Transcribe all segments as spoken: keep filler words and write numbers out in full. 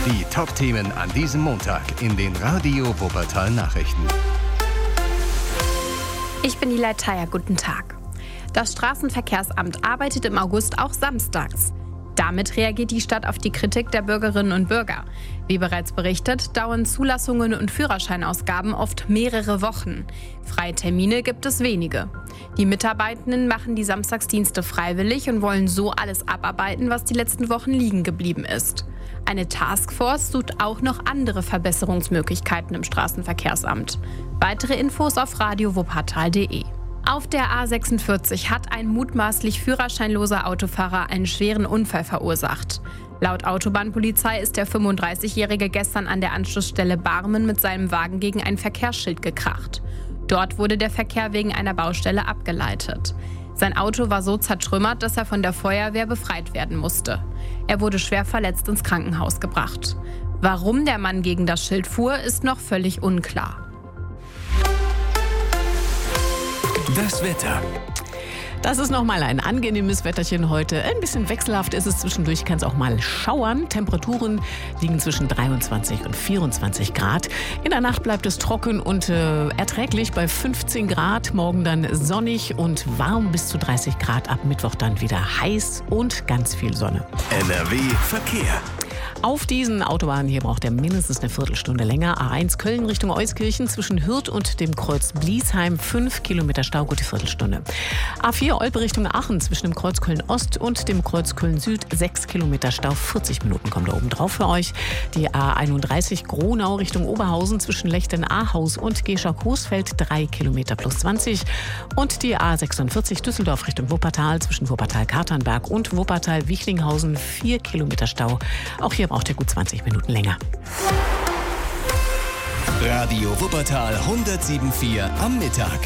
Die Top-Themen an diesem Montag in den Radio Wuppertal Nachrichten. Ich bin die Leitaya, guten Tag. Das Straßenverkehrsamt arbeitet im August auch samstags. Damit reagiert die Stadt auf die Kritik der Bürgerinnen und Bürger. Wie bereits berichtet, dauern Zulassungen und Führerscheinausgaben oft mehrere Wochen. Freie Termine gibt es wenige. Die Mitarbeitenden machen die Samstagsdienste freiwillig und wollen so alles abarbeiten, was die letzten Wochen liegen geblieben ist. Eine Taskforce sucht auch noch andere Verbesserungsmöglichkeiten im Straßenverkehrsamt. Weitere Infos auf radio wuppertal punkt de. Auf der A sechsundvierzig hat ein mutmaßlich führerscheinloser Autofahrer einen schweren Unfall verursacht. Laut Autobahnpolizei ist der fünfunddreißigjährige gestern an der Anschlussstelle Barmen mit seinem Wagen gegen ein Verkehrsschild gekracht. Dort wurde der Verkehr wegen einer Baustelle abgeleitet. Sein Auto war so zertrümmert, dass er von der Feuerwehr befreit werden musste. Er wurde schwer verletzt ins Krankenhaus gebracht. Warum der Mann gegen das Schild fuhr, ist noch völlig unklar. Das Wetter. Das ist nochmal ein angenehmes Wetterchen heute. Ein bisschen wechselhaft ist es zwischendurch, kann es auch mal schauern. Temperaturen liegen zwischen dreiundzwanzig und vierundzwanzig Grad. In der Nacht bleibt es trocken und äh, erträglich bei fünfzehn Grad. Morgen dann sonnig und warm bis zu dreißig Grad. Ab Mittwoch dann wieder heiß und ganz viel Sonne. N R W Verkehr. Auf diesen Autobahnen hier braucht er mindestens eine Viertelstunde länger. A eins Köln Richtung Euskirchen zwischen Hürth und dem Kreuz Bliesheim. fünf Kilometer Stau, gute Viertelstunde. A vier Olpe Richtung Aachen zwischen dem Kreuz Köln Ost und dem Kreuz Köln Süd. sechs Kilometer Stau, vierzig Minuten kommt da oben drauf für euch. Die A einunddreißig Gronau Richtung Oberhausen zwischen Lechten-Ahaus und Gescher-Coesfeld. drei Kilometer plus zwanzig. Und die A sechsundvierzig Düsseldorf Richtung Wuppertal zwischen Wuppertal-Katernberg und Wuppertal-Wichlinghausen. vier Kilometer Stau. Auch hier braucht ihr gut zwanzig Minuten länger. Radio Wuppertal hundertsieben Komma vier am Mittag.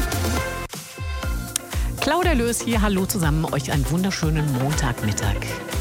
Claudia Lös hier, hallo zusammen, euch einen wunderschönen Montagmittag.